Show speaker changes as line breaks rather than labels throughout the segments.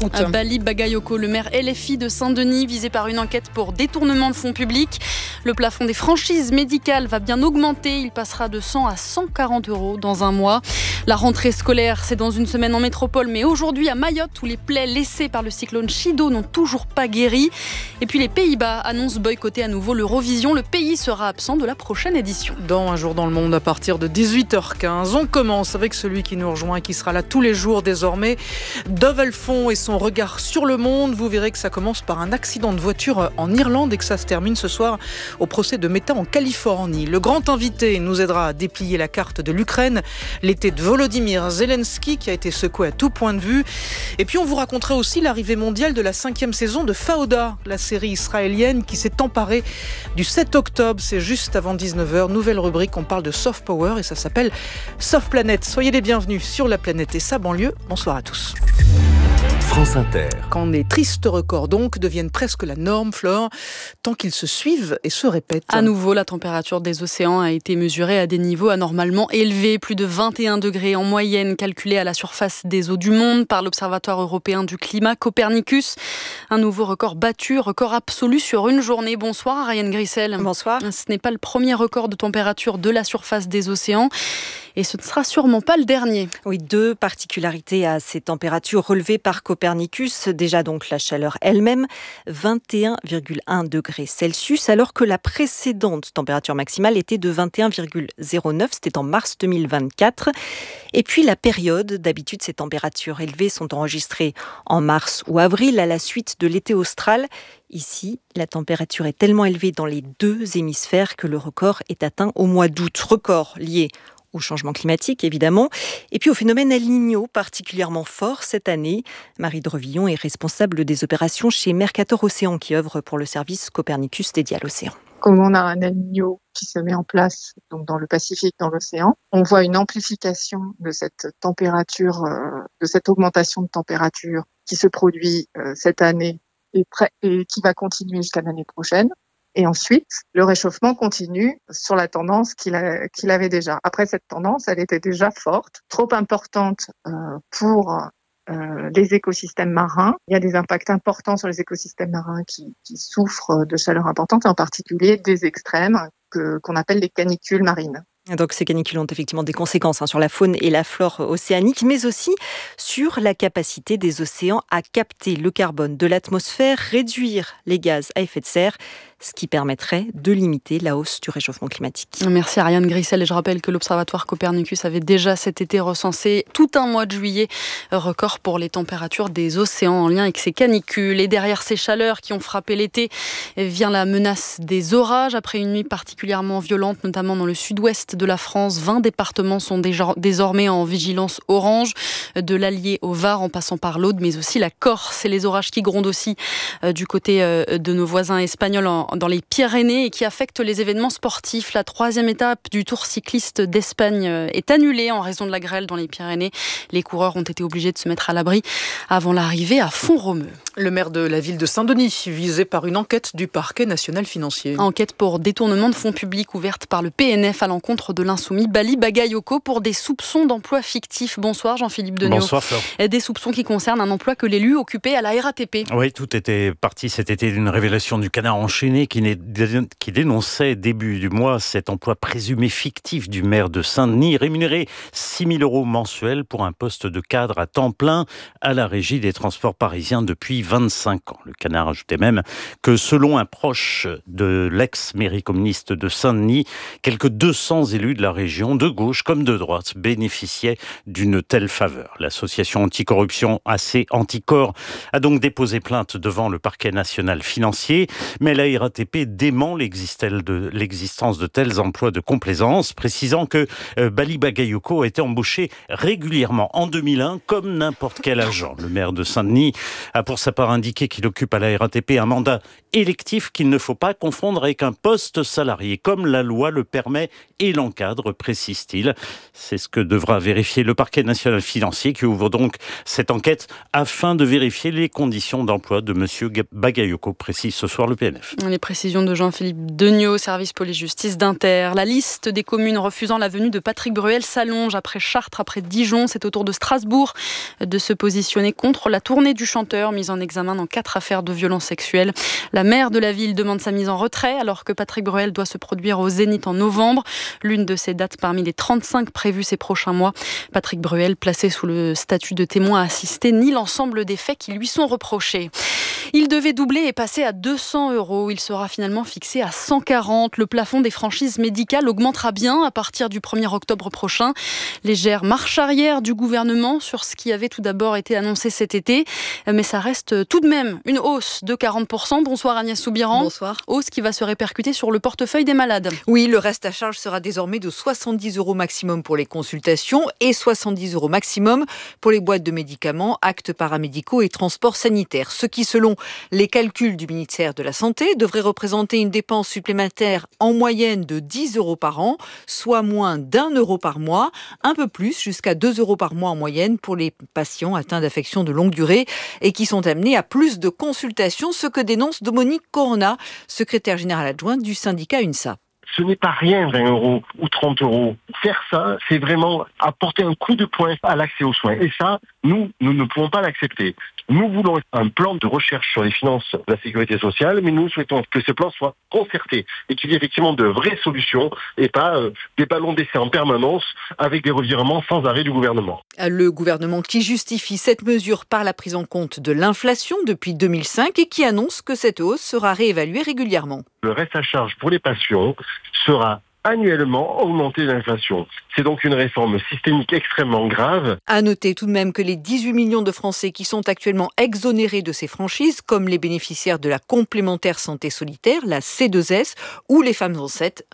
écoute.
Bali Bagayoko, le maire LFI de Saint-Denis, visé par une enquête pour détournement de fonds publics. Le plafond des franchises médicales va bien augmenter. Il passera de 100 à 140 € dans un mois. La rentrée scolaire, c'est dans une semaine en métropole, mais aujourd'hui à Mayotte, où les plaies laissées par le cyclone Chido n'ont toujours pas guéri. Et puis les Pays-Bas annoncent boycotter à nouveau l'Eurovision. Le pays sera absent de la prochaine édition.
Dans Un jour dans le monde, à partir de 18h15, on commence avec celui qui nous rejoint et qui sera là tous les jours désormais. Dove Elfon et son regard sur le monde. Vous verrez que ça commence par un accident de voiture en Irlande et que ça se termine ce soir au procès de Meta en Californie. Le grand invité nous aidera à déplier la carte de l'Ukraine, l'été de Volodymyr Zelensky qui a été secoué à tout point de vue. Et puis on vous racontera aussi l'arrivée mondiale de la 5e saison de Fauda, la série israélienne qui s'est emparée du 7 octobre. C'est juste avant 19h. Nouvelle rubrique, on parle de soft power et ça s'appelle Soft Planet. Soyez les bienvenus sur la planète et sa banlieue. Bonsoir à tous.
France Inter.
Quand les tristes records donc deviennent presque la norme, Flore, tant qu'ils se suivent et se répètent.
À nouveau, la température des océans a été mesurée à des niveaux anormalement élevés, plus de 21 degrés en moyenne, calculés à la surface des eaux du monde par l'Observatoire européen du climat Copernicus. Un nouveau record battu, record absolu sur une journée. Bonsoir Ariane Grissel.
Bonsoir.
Ce n'est pas le premier record de température de la surface des océans. Et ce ne sera sûrement pas le dernier.
Oui, deux particularités à ces températures relevées par Copernicus. Déjà donc la chaleur elle-même, 21,1 degrés Celsius, alors que la précédente température maximale était de 21,09, c'était en mars 2024. Et puis la période, d'habitude ces températures élevées sont enregistrées en mars ou avril à la suite de l'été austral. Ici, la température est tellement élevée dans les deux hémisphères que le record est atteint au mois d'août. Record lié au changement climatique, évidemment, et puis au phénomène El Niño, particulièrement fort cette année. Marie Drevillon est responsable des opérations chez Mercator Océan, qui œuvre pour le service Copernicus dédié à l'océan.
Comme on a un El Niño qui se met en place donc dans le Pacifique, dans l'océan, on voit une amplification de cette température, de cette augmentation de température qui se produit cette année et qui va continuer jusqu'à l'année prochaine. Et ensuite, le réchauffement continue sur la tendance qu'il avait déjà. Après, cette tendance, elle était déjà forte, trop importante pour les écosystèmes marins. Il y a des impacts importants sur les écosystèmes marins qui souffrent de chaleur importante, et en particulier des extrêmes qu'on appelle les canicules marines.
Donc ces canicules ont effectivement des conséquences sur la faune et la flore océanique, mais aussi sur la capacité des océans à capter le carbone de l'atmosphère, réduire les gaz à effet de serre, ce qui permettrait de limiter la hausse du réchauffement climatique.
Merci Ariane Grissel. Et je rappelle que l'Observatoire Copernicus avait déjà cet été recensé tout un mois de juillet, record pour les températures des océans en lien avec ces canicules. Et derrière ces chaleurs qui ont frappé l'été, vient la menace des orages. Après une nuit particulièrement violente, notamment dans le sud-ouest de la France, 20 départements sont désormais en vigilance orange, de l'Allier au Var en passant par l'Aude, mais aussi la Corse. Et les orages qui grondent aussi du côté de nos voisins espagnols dans les Pyrénées et qui affectent les événements sportifs. La 3e étape du Tour cycliste d'Espagne est annulée en raison de la grêle dans les Pyrénées. Les coureurs ont été obligés de se mettre à l'abri avant l'arrivée à Font-Romeu.
Le maire de la ville de Saint-Denis, visé par une enquête du parquet national financier.
Enquête pour détournement de fonds publics ouverte par le PNF à l'encontre de l'insoumis Bali Bagayoko pour des soupçons d'emploi fictif. Bonsoir Jean-Philippe Deniau.
Bonsoir Flore.
Des soupçons qui concernent un emploi que l'élu occupait à la RATP.
Oui, tout était parti cet été d'une révélation du Canard enchaîné qui dénonçait début du mois cet emploi présumé fictif du maire de Saint-Denis, rémunéré 6 000 € mensuels pour un poste de cadre à temps plein à la régie des transports parisiens depuis 25 ans. Le Canard ajoutait même que selon un proche de l'ex-mairie communiste de Saint-Denis, quelques 200 élus de la région, de gauche comme de droite, bénéficiaient d'une telle faveur. L'association anticorruption AC Anticorps a donc déposé plainte devant le parquet national financier, mais la RATP dément l'existence de tels emplois de complaisance, précisant que Bali Bagayoko a été embauché régulièrement en 2001 comme n'importe quel agent. Le maire de Saint-Denis a pour sa sa part indiqué qu'il occupe à la RATP un mandat électif qu'il ne faut pas confondre avec un poste salarié, comme la loi le permet et l'encadre, précise-t-il. C'est ce que devra vérifier le parquet national financier qui ouvre donc cette enquête afin de vérifier les conditions d'emploi de M. Bagayoko, précise ce soir le PNF.
Les précisions de Jean-Philippe Degnaud, service police-justice d'Inter. La liste des communes refusant la venue de Patrick Bruel s'allonge après Chartres, après Dijon. C'est au tour de Strasbourg de se positionner contre la tournée du chanteur, mise en examen dans 4 affaires de violences sexuelles. La maire de la ville demande sa mise en retrait alors que Patrick Bruel doit se produire au Zénith en novembre. L'une de ces dates parmi les 35 prévues ces prochains mois. Patrick Bruel, placé sous le statut de témoin assisté, nie l'ensemble des faits qui lui sont reprochés. Il devait doubler et passer à 200 €. Il sera finalement fixé à 140. Le plafond des franchises médicales augmentera bien à partir du 1er octobre prochain. Légère marche arrière du gouvernement sur ce qui avait tout d'abord été annoncé cet été. Mais ça reste tout de même une hausse de 40%. Bonsoir Agnès Soubiran.
Bonsoir.
Hausse qui va se répercuter sur le portefeuille des malades.
Oui, le reste à charge sera désormais de 70 € maximum pour les consultations et 70 € maximum pour les boîtes de médicaments, actes paramédicaux et transports sanitaires. Ce qui, selon les calculs du ministère de la Santé, devrait représenter une dépense supplémentaire en moyenne de 10 € par an, soit moins d'1 € par mois, un peu plus, jusqu'à 2 € par mois en moyenne pour les patients atteints d'affections de longue durée et qui sont amenés à plus de consultations, ce que dénonce Dominique Corona, secrétaire générale adjointe du syndicat UNSA.
Ce n'est pas rien, 20 € ou 30 €. Faire ça, c'est vraiment apporter un coup de poing à l'accès aux soins. Et ça, nous ne pouvons pas l'accepter. Nous voulons un plan de recherche sur les finances de la sécurité sociale, mais nous souhaitons que ce plan soit concerté et qu'il y ait effectivement de vraies solutions et pas des ballons d'essai en permanence avec des revirements sans arrêt du gouvernement.
Le gouvernement qui justifie cette mesure par la prise en compte de l'inflation depuis 2005 et qui annonce que cette hausse sera réévaluée régulièrement.
Le reste à charge pour les patients sera annuellement augmenté d'inflation. C'est donc une réforme systémique extrêmement grave.
À noter tout de même que les 18 millions de Français qui sont actuellement exonérés de ces franchises, comme les bénéficiaires de la complémentaire santé solidaire, la C2S, ou les femmes enceintes,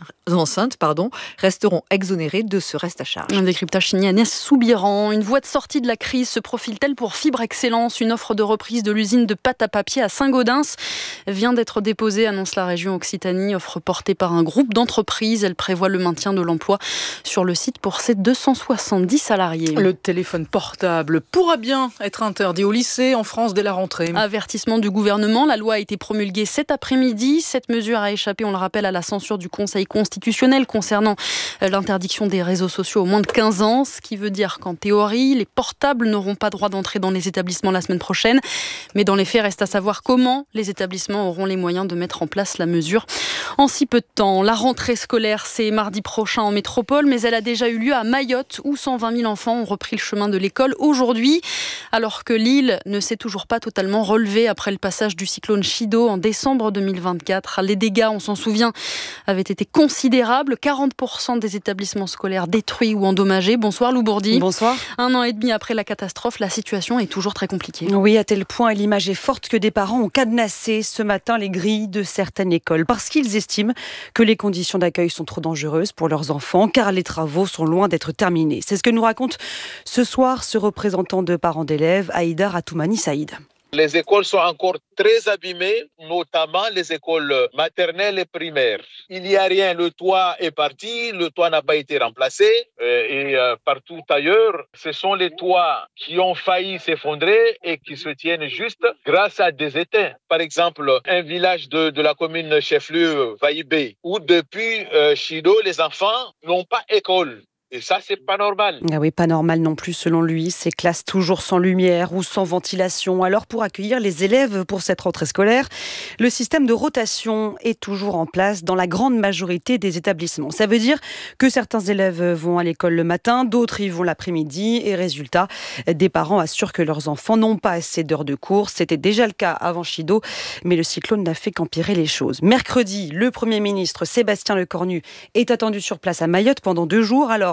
resteront exonérés de ce reste à charge.
Un décryptage signé Agnès Soubiran. Une voie de sortie de la crise se profile-t-elle pour Fibre Excellence? Une offre de reprise de l'usine de pâte à papier à Saint-Gaudens vient d'être déposée, annonce la région Occitanie. Offre portée par un groupe d'entreprises. Elle prévoit le maintien de l'emploi sur le site pour ses 270 salariés.
Le téléphone portable pourra bien être interdit au lycée en France dès la rentrée.
Avertissement du gouvernement. La loi a été promulguée cet après-midi. Cette mesure a échappé, on le rappelle, à la censure du Conseil constitutionnel concernant l'interdiction des réseaux sociaux aux moins de 15 ans. Ce qui veut dire qu'en théorie, les portables n'auront pas droit d'entrer dans les établissements la semaine prochaine. Mais dans les faits, reste à savoir comment les établissements auront les moyens de mettre en place la mesure en si peu de temps. La rentrée scolaire, c'est mardi prochain en métropole, mais elle a déjà eu lieu à Mayotte où 120 000 enfants ont repris le chemin de l'école aujourd'hui, alors que l'île ne s'est toujours pas totalement relevée après le passage du cyclone Chido en décembre 2024. Les dégâts, on s'en souvient, avaient été considérables. 40% des établissements scolaires détruits ou endommagés. Bonsoir Lou Bourdi.
Bonsoir.
1 an et demi après la catastrophe, la situation est toujours très compliquée.
Oui, à tel point, l'image est forte que des parents ont cadenassé ce matin les grilles de certaines écoles parce qu'ils estiment que les conditions d'accueil sont trop dangereuses pour leurs enfants car les travaux sont loin d'être terminés. C'est ce que nous raconte ce soir ce représentant de parents d'élèves, Aïda Ratoumani Saïd.
Les écoles sont encore très abîmées, notamment les écoles maternelles et primaires. Il n'y a rien, le toit est parti, le toit n'a pas été remplacé et partout ailleurs, ce sont les toits qui ont failli s'effondrer et qui se tiennent juste grâce à des étais. Par exemple, un village de la commune chef-lieu Vaïbé où depuis Chido, les enfants n'ont pas école. Et ça, c'est pas normal.
Ah oui, pas normal non plus selon lui. Ces classes toujours sans lumière ou sans ventilation. Alors pour accueillir les élèves pour cette rentrée scolaire, le système de rotation est toujours en place dans la grande majorité des établissements. Ça veut dire que certains élèves vont à l'école le matin, d'autres y vont l'après-midi. Et résultat, des parents assurent que leurs enfants n'ont pas assez d'heures de cours. C'était déjà le cas avant Chido, mais le cyclone n'a fait qu'empirer les choses. Mercredi, le Premier ministre Sébastien Lecornu est attendu sur place à Mayotte pendant 2 jours. Alors,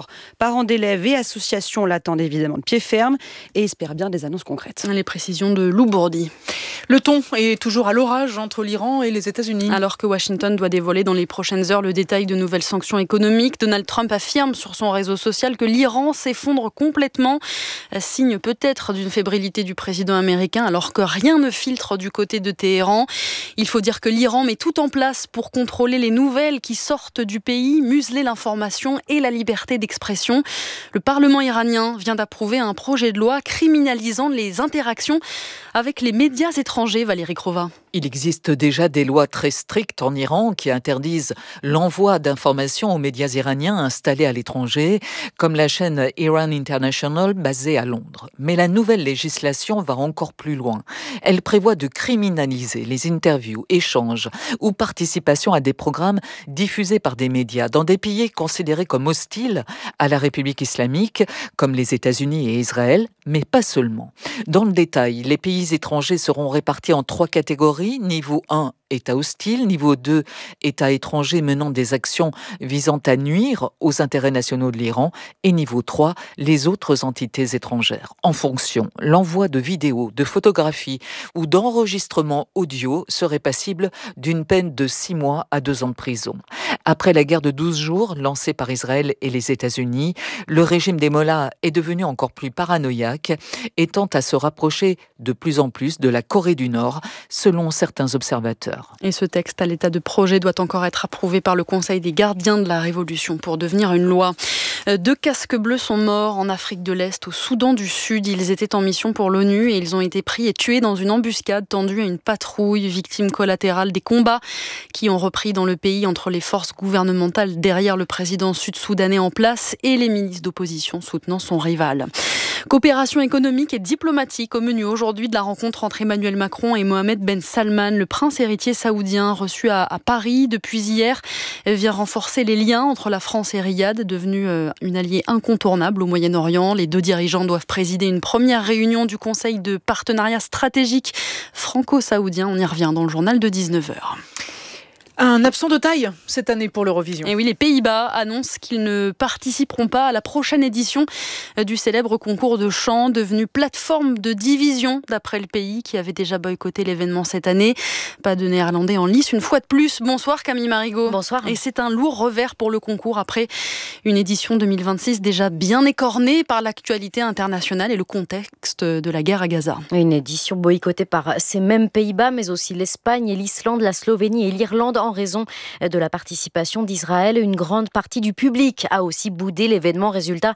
Alors, parents d'élèves et associations l'attendent évidemment de pied ferme et espèrent bien des annonces concrètes.
Les précisions de Lou Bourdi.
Le ton est toujours à l'orage entre l'Iran et les États-Unis.
Alors que Washington doit dévoiler dans les prochaines heures le détail de nouvelles sanctions économiques, Donald Trump affirme sur son réseau social que l'Iran s'effondre complètement. Signe peut-être d'une fébrilité du président américain alors que rien ne filtre du côté de Téhéran. Il faut dire que l'Iran met tout en place pour contrôler les nouvelles qui sortent du pays, museler l'information et la liberté d'expression. Le Parlement iranien vient d'approuver un projet de loi criminalisant les interactions avec les médias étrangers, Valérie Crova.
Il existe déjà des lois très strictes en Iran qui interdisent l'envoi d'informations aux médias iraniens installés à l'étranger, comme la chaîne Iran International basée à Londres. Mais la nouvelle législation va encore plus loin. Elle prévoit de criminaliser les interviews, échanges ou participation à des programmes diffusés par des médias dans des pays considérés comme hostiles à la République islamique, comme les États-Unis et Israël, mais pas seulement. Dans le détail, les pays étrangers seront répartis en 3 catégories. Niveau 1, État hostile. Niveau 2, État étranger menant des actions visant à nuire aux intérêts nationaux de l'Iran. Et niveau 3, les autres entités étrangères. En fonction, l'envoi de vidéos, de photographies ou d'enregistrements audio serait passible d'une peine de 6 mois à 2 ans de prison. Après la guerre de 12 jours lancée par Israël et les États-Unis, le régime des mollahs est devenu encore plus paranoïaque et tente à se rapprocher de plus en plus de la Corée du Nord, selon certains observateurs.
Et ce texte à l'état de projet doit encore être approuvé par le Conseil des gardiens de la Révolution pour devenir une loi. 2 casques bleus sont morts en Afrique de l'Est, au Soudan du Sud. Ils étaient en mission pour l'ONU et ils ont été pris et tués dans une embuscade tendue à une patrouille, victime collatérale des combats qui ont repris dans le pays entre les forces gouvernementales derrière le président sud-soudanais en place et les milices d'opposition soutenant son rival. Coopération économique et diplomatique au menu aujourd'hui de la rencontre entre Emmanuel Macron et Mohamed Ben Salman, le prince héritier saoudien reçu à Paris depuis hier, vient renforcer les liens entre la France et Riyad, devenu une alliée incontournable au Moyen-Orient. Les 2 dirigeants doivent présider une première réunion du Conseil de partenariat stratégique franco-saoudien. On y revient dans le journal de 19h.
Un absent de taille cette année pour l'Eurovision.
Et oui, les Pays-Bas annoncent qu'ils ne participeront pas à la prochaine édition du célèbre concours de chant devenu plateforme de division d'après le pays qui avait déjà boycotté l'événement cette année. Pas de Néerlandais en lice une fois de plus. Bonsoir Camille Marigot.
Bonsoir.
Et c'est un lourd revers pour le concours après une édition 2026 déjà bien écornée par l'actualité internationale et le contexte de la guerre à Gaza.
Une édition boycottée par ces mêmes Pays-Bas, mais aussi l'Espagne et l'Islande, la Slovénie et l'Irlande en raison de la participation d'Israël. Une grande partie du public a aussi boudé l'événement. Résultat,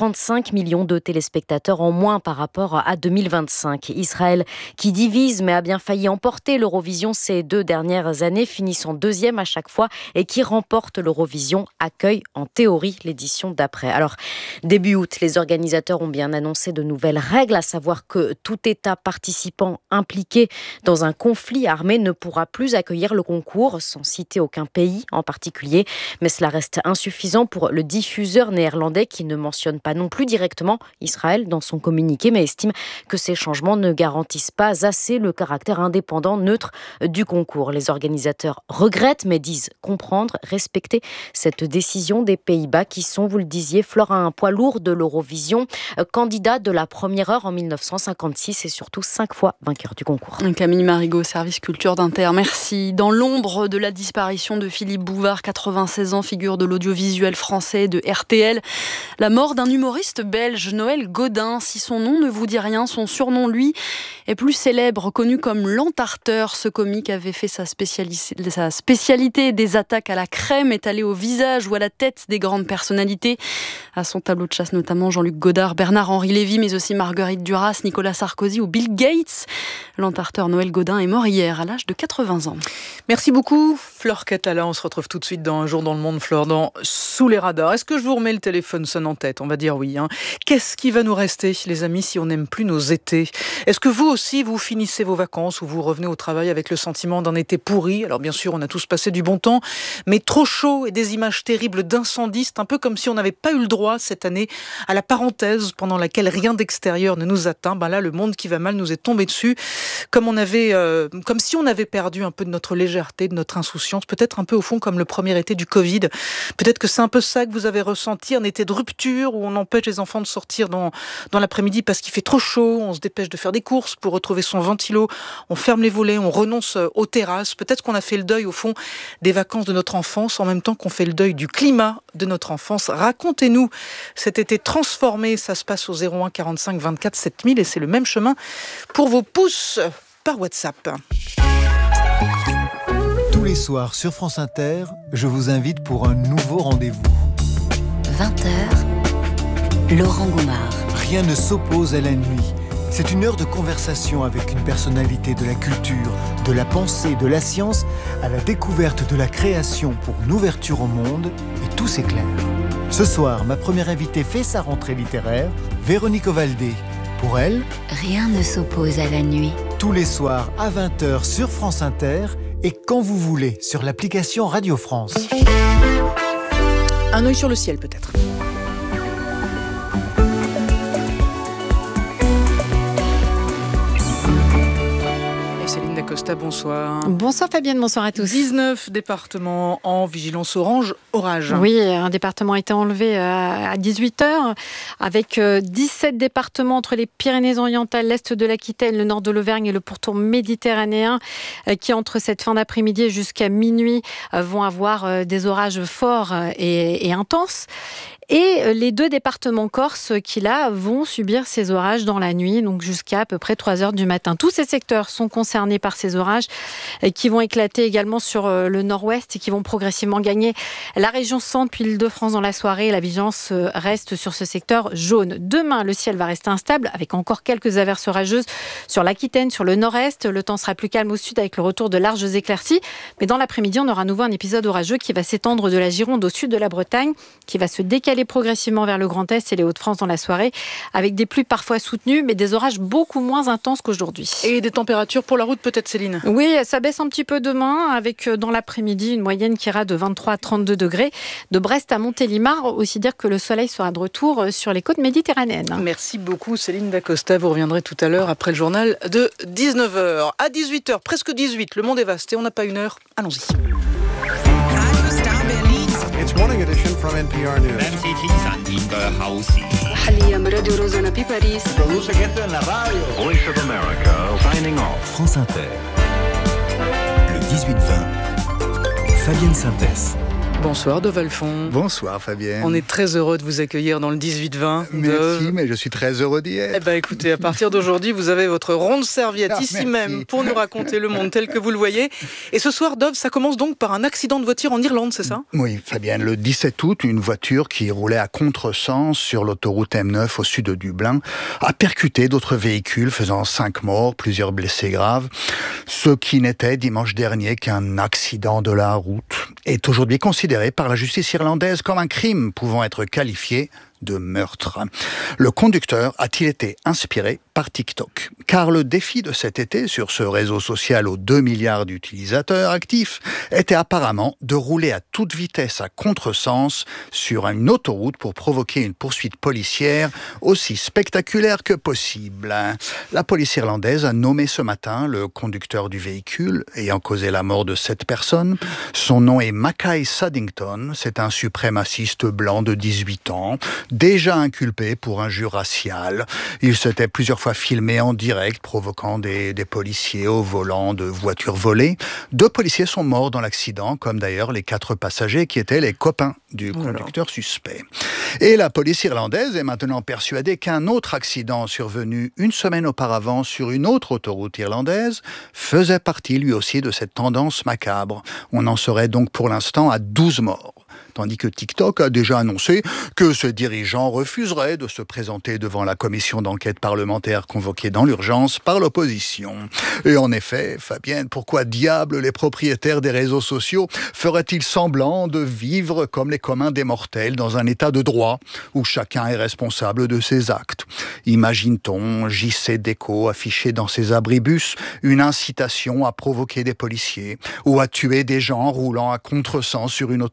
35 millions de téléspectateurs en moins par rapport à 2025. Israël qui divise mais a bien failli emporter l'Eurovision ces 2 dernières années, finissant 2e à chaque fois et qui remporte l'Eurovision, accueille en théorie l'édition d'après. Alors, début août, les organisateurs ont bien annoncé de nouvelles règles, à savoir que tout État participant impliqué dans un conflit armé ne pourra plus accueillir le concours, sans citer aucun pays en particulier. Mais cela reste insuffisant pour le diffuseur néerlandais qui ne mentionne pas non plus directement Israël dans son communiqué, mais estime que ces changements ne garantissent pas assez le caractère indépendant, neutre du concours. Les organisateurs regrettent, mais disent comprendre, respecter cette décision des Pays-Bas qui sont, vous le disiez, Flore, un poids lourd de l'Eurovision, candidat de la première heure en 1956 et surtout 5 fois vainqueur du concours.
Camille Marigot, service culture d'Inter. Merci. Dans l'ombre de la disparition de Philippe Bouvard, 96 ans, figure de l'audiovisuel français de RTL. La mort d'un humoriste belge, Noël Godin. Si son nom ne vous dit rien, son surnom, lui, est plus célèbre, connu comme l'entarteur. Ce comique avait fait sa spécialité des attaques à la crème, étalées au visage ou à la tête des grandes personnalités. À son tableau de chasse notamment Jean-Luc Godard, Bernard-Henri Lévy, mais aussi Marguerite Duras, Nicolas Sarkozy ou Bill Gates. L'entarteur Noël Godin est mort hier à l'âge de 80 ans.
Merci beaucoup Flore Catala. On se retrouve tout de suite dans Un jour dans le monde, Flore, dans Sous les radars. Est-ce que je vous remets le téléphone sonne en tête? On va dire oui. Qu'est-ce qui va nous rester, les amis, si on n'aime plus nos étés? Est-ce que vous aussi, vous finissez vos vacances ou vous revenez au travail avec le sentiment d'un été pourri? Alors bien sûr, on a tous passé du bon temps, mais trop chaud et des images terribles d'incendies. C'est un peu comme si on n'avait pas eu le droit cette année à la parenthèse pendant laquelle rien d'extérieur ne nous atteint. Là, le monde qui va mal nous est tombé dessus. comme si on avait perdu un peu de notre légèreté, de notre insouciance, peut-être un peu au fond comme le premier été du Covid. Peut-être que c'est un peu ça que vous avez ressenti, un été de rupture où on empêche les enfants de sortir dans l'après-midi parce qu'il fait trop chaud, on se dépêche de faire des courses pour retrouver son ventilo, on ferme les volets, on renonce aux terrasses. Peut-être qu'on a fait le deuil au fond des vacances de notre enfance en même temps qu'on fait le deuil du climat de notre enfance. Racontez-nous cet été transformé, ça se passe au 01 45 24 7000 et c'est le même chemin pour vos pouces par WhatsApp.
Tous les soirs sur France Inter, je vous invite pour un nouveau rendez-vous.
20h, Laurent Goumard.
Rien ne s'oppose à la nuit. C'est une heure de conversation avec une personnalité de la culture, de la pensée, de la science, à la découverte de la création pour une ouverture au monde, et tout s'éclaire. Ce soir, ma première invitée fait sa rentrée littéraire, Véronique Ovaldé. Pour elle,
rien ne s'oppose à la nuit.
Tous les soirs à 20h sur France Inter et quand vous voulez sur l'application Radio France.
Un œil sur le ciel peut-être. Costa, bonsoir.
Bonsoir Fabienne, bonsoir à tous.
19 départements en vigilance orange, orage.
Oui, un département a été enlevé à 18h, avec 17 départements entre les Pyrénées-Orientales, l'Est de l'Aquitaine, le Nord de l'Auvergne et le pourtour méditerranéen, qui entre cette fin d'après-midi et jusqu'à minuit vont avoir des orages forts et intenses. Et les 2 départements corses qui, là, vont subir ces orages dans la nuit, donc jusqu'à peu près 3h du matin. Tous ces secteurs sont concernés par ces orages qui vont éclater également sur le nord-ouest et qui vont progressivement gagner la région centre puis l'Île-de-France dans la soirée. La vigilance reste sur ce secteur jaune. Demain, le ciel va rester instable avec encore quelques averses orageuses sur l'Aquitaine, sur le nord-est. Le temps sera plus calme au sud avec le retour de larges éclaircies. Mais dans l'après-midi, on aura à nouveau un épisode orageux qui va s'étendre de la Gironde au sud de la Bretagne, qui va se décaler progressivement vers le Grand Est et les Hauts-de-France dans la soirée, avec des pluies parfois soutenues, mais des orages beaucoup moins intenses qu'aujourd'hui.
Et des températures pour la route peut-être, Céline ?
Oui, ça baisse un petit peu demain, avec dans l'après-midi une moyenne qui ira de 23 à 32 degrés. De Brest à Montélimar, aussi dire que le soleil sera de retour sur les côtes méditerranéennes.
Merci beaucoup Céline Dacosta, vous reviendrez tout à l'heure après le journal de 19h. À 18h, presque 18, le monde est vaste et on n'a pas une heure, allons-y.
It's morning edition from NPR News.
Voice of America, signing off. France Inter. Le 18-20. Fabienne Synthèse.
Bonsoir Dov Alphon.
Bonsoir Fabienne.
On est très heureux de vous accueillir dans le 18-20.
Merci, mais je suis très heureux d'y être.
Eh bien écoutez, à partir d'aujourd'hui, vous avez votre ronde serviette ici
merci.
Même pour nous raconter le monde tel que vous le voyez. Et ce soir, Dov, ça commence donc par un accident de voiture en Irlande, c'est ça ?
Oui, Fabienne, le 17 août, une voiture qui roulait à contresens sur l'autoroute M9 au sud de Dublin a percuté d'autres véhicules faisant 5 morts, plusieurs blessés graves. Ce qui n'était dimanche dernier qu'un accident de la route est aujourd'hui considéré par la justice irlandaise comme un crime pouvant être qualifié de meurtre. Le conducteur a-t-il été inspiré par TikTok ? Car le défi de cet été sur ce réseau social aux 2 milliards d'utilisateurs actifs était apparemment de rouler à toute vitesse à contresens sur une autoroute pour provoquer une poursuite policière aussi spectaculaire que possible. La police irlandaise a nommé ce matin le conducteur du véhicule ayant causé la mort de 7 personnes. Son nom est Mackay Saddington. C'est un suprémaciste blanc de 18 ans, déjà inculpé pour injure raciale. Il s'était plusieurs fois filmé en direct, provoquant des policiers au volant de voitures volées. 2 policiers sont morts dans l'accident, comme d'ailleurs les 4 passagers qui étaient les copains du conducteur suspect. Et la police irlandaise est maintenant persuadée qu'un autre accident survenu une semaine auparavant sur une autre autoroute irlandaise faisait partie lui aussi de cette tendance macabre. On en serait donc pour l'instant à 12 morts. Tandis que TikTok a déjà annoncé que ce dirigeant refuserait de se présenter devant la commission d'enquête parlementaire convoquée dans l'urgence par l'opposition. Et en effet, Fabienne, pourquoi diable les propriétaires des réseaux sociaux feraient-ils semblant de vivre comme les communs des mortels dans un état de droit où chacun est responsable de ses actes ? Imagine-t-on JC Déco afficher dans ses abribus une incitation à provoquer des policiers ou à tuer des gens roulant à contresens sur une autoroute ?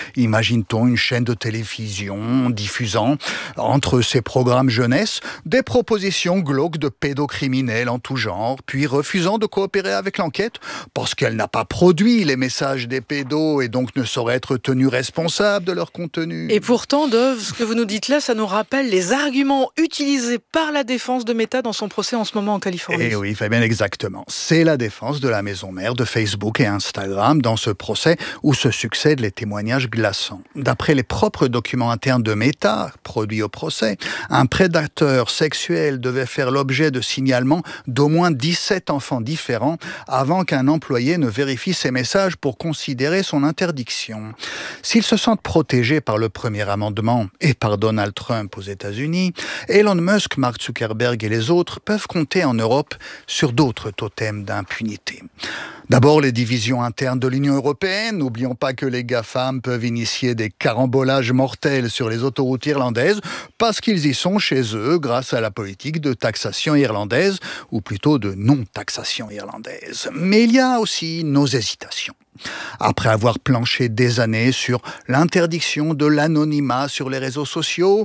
Imagine-t-on une chaîne de télévision diffusant, entre ses programmes jeunesse, des propositions glauques de pédocriminels en tout genre, puis refusant de coopérer avec l'enquête parce qu'elle n'a pas produit les messages des pédos et donc ne saurait être tenue responsable de leur contenu.
Et pourtant, Dove, ce que vous nous dites là, ça nous rappelle les arguments utilisés par la défense de Meta dans son procès en ce moment en Californie.
Et oui, Fabien, exactement. C'est la défense de la maison mère de Facebook et Instagram dans ce procès où se succèdent les témoignages glaçants. D'après les propres documents internes de Meta, produits au procès, un prédateur sexuel devait faire l'objet de signalements d'au moins 17 enfants différents avant qu'un employé ne vérifie ses messages pour considérer son interdiction. S'ils se sentent protégés par le premier amendement et par Donald Trump aux États-Unis, Elon Musk, Mark Zuckerberg et les autres peuvent compter en Europe sur d'autres totems d'impunité. D'abord, les divisions internes de l'Union européenne. N'oublions pas que les GAFAM peuvent initier des carambolages mortels sur les autoroutes irlandaises parce qu'ils y sont chez eux grâce à la politique de taxation irlandaise, ou plutôt de non-taxation irlandaise. Mais il y a aussi nos hésitations. Après avoir planché des années sur l'interdiction de l'anonymat sur les réseaux sociaux,